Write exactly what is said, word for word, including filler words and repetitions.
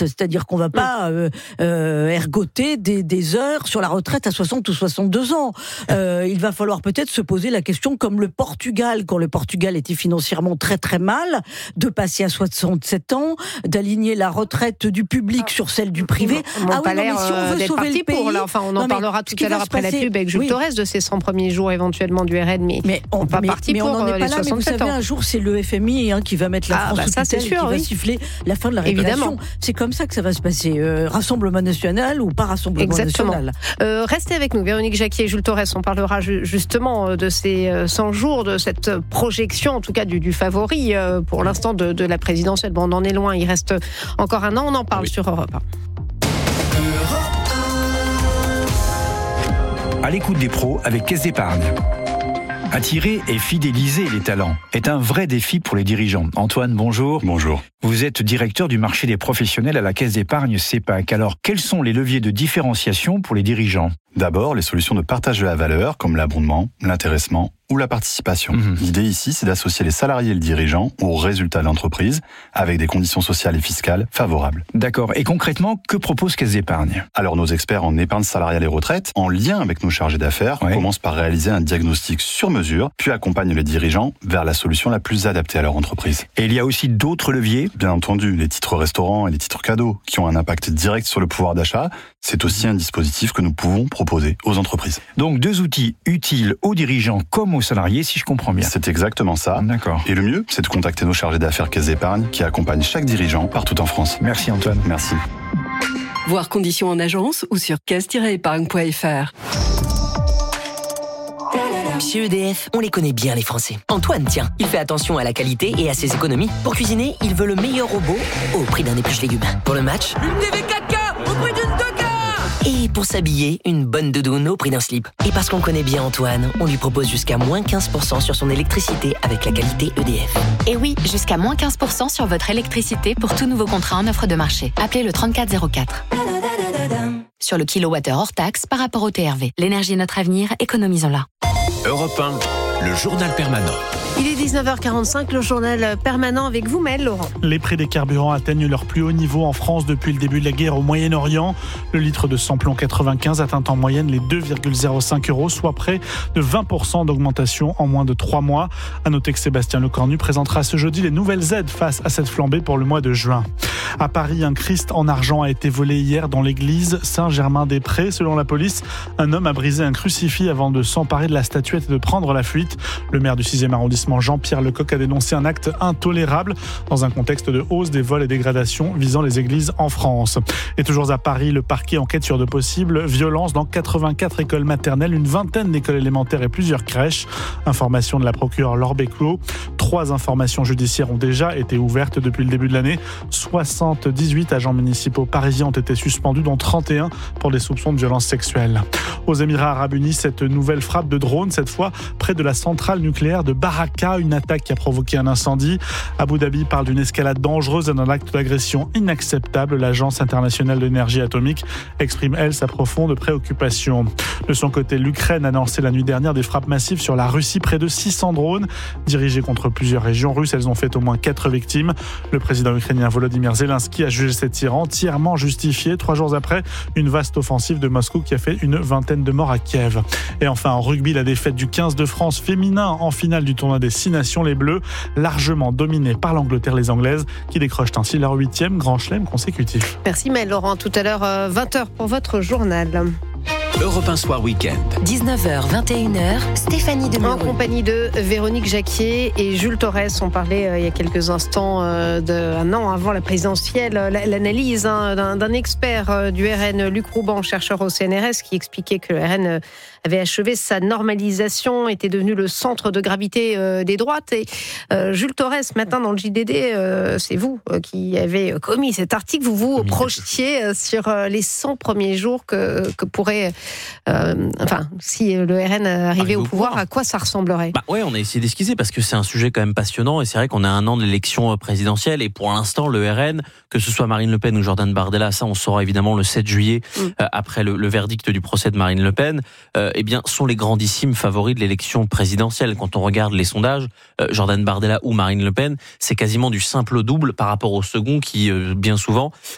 c'est-à-dire qu'on va pas euh, euh, ergoter des, des heures sur la retraite à soixante ou soixante-deux ans. Euh, il va falloir peut-être se poser la question, comme le Portugal, quand le Portugal était financièrement très très mal, de passer à soixante-sept ans, d'aligner la retraite du public sur celle du privé. On n'a ah pas oui, non, l'air mais si on veut d'être sauver parti le pays, pour, là. Enfin, on en non, parlera tout à l'heure après passer, la pub avec Jules oui. Torres de ces cent premiers jours éventuellement du R N, mais, mais on n'est pas mais, parti mais pour on n'en est euh, pas les là, mais vous soixante-sept savez, ans. un jour, c'est le F M I hein, qui va mettre la Ah, France bah sous ça, c'est tutelle, sûr, qui oui. va siffler la fin de la récréation. Évidemment. C'est comme ça que ça va se passer. Euh, Rassemblement national ou pas Rassemblement Exactement. national. Euh, restez avec nous, Véronique Jacquier et Jules Torres. On parlera ju- justement de ces cent jours, de cette projection, en tout cas du, du favori euh, pour l'instant de, de la présidentielle. Bon, on en est loin, il reste encore un an, on en parle oui. sur Europe un. À l'écoute des pros avec Caisse d'Épargne. Attirer et fidéliser les talents est un vrai défi pour les dirigeants. Antoine, bonjour. Bonjour. Vous êtes directeur du marché des professionnels à la Caisse d'Épargne CEPAC. Alors, quels sont les leviers de différenciation pour les dirigeants ? D'abord, les solutions de partage de la valeur, comme l'abondement, l'intéressement ou la participation. Mmh. L'idée ici, c'est d'associer les salariés et le dirigeant aux résultats de l'entreprise avec des conditions sociales et fiscales favorables. D'accord. Et concrètement, que propose Caisse d'Épargne ? Alors, nos experts en épargne salariale et retraite, en lien avec nos chargés d'affaires, ouais. commencent par réaliser un diagnostic sur mesure, puis accompagnent les dirigeants vers la solution la plus adaptée à leur entreprise. Et il y a aussi d'autres leviers ? Bien entendu, les titres restaurants et les titres cadeaux, qui ont un impact direct sur le pouvoir d'achat, c'est aussi un dispositif que nous pouvons proposer aux entreprises. Donc, deux outils utiles aux dirigeants comme aux salariés, si je comprends bien. C'est exactement ça. D'accord. Et le mieux, c'est de contacter nos chargés d'affaires Caisse d'Épargne qui accompagnent chaque dirigeant partout en France. Merci Antoine. Merci. Voir conditions en agence ou sur caisse tiret épargne point f r. Chez E D F, on les connaît bien les Français. Antoine, tiens, il fait attention à la qualité et à ses économies. Pour cuisiner, il veut le meilleur robot au prix d'un épluche légumes. Pour le match, une T V quatre K au prix d'une deux K. Et pour s'habiller, une bonne doudoune au prix d'un slip. Et parce qu'on connaît bien Antoine, on lui propose jusqu'à moins quinze pour cent sur son électricité avec la qualité E D F. Et oui, jusqu'à moins quinze pour cent sur votre électricité pour tout nouveau contrat en offre de marché. Appelez le trente-quatre zéro quatre. Sur le kilowattheure hors taxe par rapport au T R V. L'énergie est notre avenir, économisons-la. Europe un, le journal permanent. Il est dix-neuf heures quarante-cinq, le journal permanent avec vous, Maëlle Laurent. Les prix des carburants atteignent leur plus haut niveau en France depuis le début de la guerre au Moyen-Orient. Le litre de samplon quatre-vingt-quinze atteint en moyenne les deux virgule zéro cinq euros, soit près de vingt pour cent d'augmentation en moins de trois mois. À noter que Sébastien Lecornu présentera ce jeudi les nouvelles aides face à cette flambée pour le mois de juin. À Paris, un Christ en argent a été volé hier dans l'église Saint-Germain-des-Prés. Selon la police, un homme a brisé un crucifix avant de s'emparer de la statuette et de prendre la fuite. Le maire du sixième arrondissement, Jean-Pierre Lecoq, a dénoncé un acte intolérable dans un contexte de hausse des vols et dégradations visant les églises en France. Et toujours à Paris, le parquet enquête sur de possibles violences dans quatre-vingt-quatre écoles maternelles, une vingtaine d'écoles élémentaires et plusieurs crèches. Information de la procureure Laure Béclot. Trois informations judiciaires ont déjà été ouvertes depuis le début de l'année. soixante-dix-huit agents municipaux parisiens ont été suspendus, dont trente et un pour des soupçons de violences sexuelles. Aux Émirats Arabes Unis, cette nouvelle frappe de drone, cette fois près de la centrale nucléaire de Baraka, une attaque qui a provoqué un incendie. Abu Dhabi parle d'une escalade dangereuse et d'un acte d'agression inacceptable. L'Agence internationale de l'énergie atomique exprime, elle, sa profonde préoccupation. De son côté, l'Ukraine a lancé la nuit dernière des frappes massives sur la Russie. Près de six cents drones dirigés contre plusieurs régions russes. Elles ont fait au moins quatre victimes. Le président ukrainien Volodymyr Zelensky a jugé cet tir entièrement justifié. Trois jours après, une vaste offensive de Moscou qui a fait une vingtaine de morts à Kiev. Et enfin, en rugby, la défaite du quinze de France féminin en finale du tournoi des Six Nations, les Bleus, largement dominés par l'Angleterre, les Anglaises, qui décrochent ainsi leur huitième grand chelem consécutif. Merci Maëlle Laurent. Tout à l'heure, vingt heures pour votre journal. Europe un Soir Week-end. dix-neuf heures, vingt et une heures, Stéphanie Demeureux. En compagnie de Véronique Jacquier et Jules Torres. On parlait euh, il y a quelques instants, euh, de, un an avant la présidentielle, l'analyse hein, d'un, d'un expert euh, du R N, Luc Rouban, chercheur au C N R S, qui expliquait que le R N euh, avait achevé sa normalisation, était devenu le centre de gravité euh, des droites. Et euh, Jules Torres, ce matin dans le J D D, euh, c'est vous euh, qui avez commis cet article. Vous vous projetiez euh, sur euh, les cent premiers jours que, que pourrait... Euh, enfin, si le R N arrivait au pouvoir, à quoi ça ressemblerait ? Bah ouais, on a essayé d'esquisser parce que c'est un sujet quand même passionnant et c'est vrai qu'on a un an de l'élection présidentielle et pour l'instant le R N, que ce soit Marine Le Pen ou Jordan Bardella, ça on saura évidemment le sept juillet mmh. euh, après le, le verdict du procès de Marine Le Pen, euh, eh bien sont les grandissimes favoris de l'élection présidentielle. Quand on regarde les sondages, euh, Jordan Bardella ou Marine Le Pen, c'est quasiment du simple au double par rapport au second qui euh, bien souvent